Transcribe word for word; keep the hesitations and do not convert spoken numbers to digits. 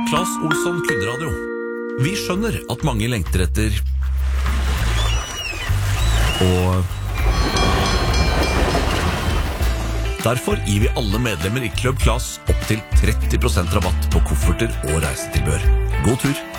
Claes Olsson Kundradio. Vi skjønner at mange lengter etter Og derfor gir vi alle medlemmer i Club Claes opp til tretti prosent rabatt på kofferter og reisetilbør. God tur!